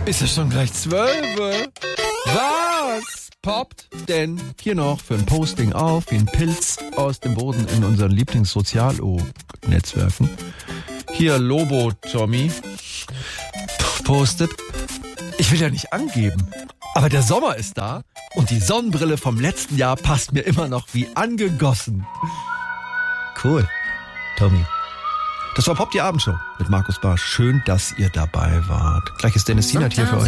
Ist es schon gleich 12? Was poppt denn hier noch für ein Posting auf, wie ein Pilz aus dem Boden in unseren Lieblingssozial-Netzwerken? Hier Lobo Tommy postet, ich will ja nicht angeben, aber der Sommer ist da und die Sonnenbrille vom letzten Jahr passt mir immer noch wie angegossen. Cool, Tommy. Das war Pop die Abendshow mit Markus Barsch. Schön, dass ihr dabei wart. Gleich ist Dennis Sienert hier für euch.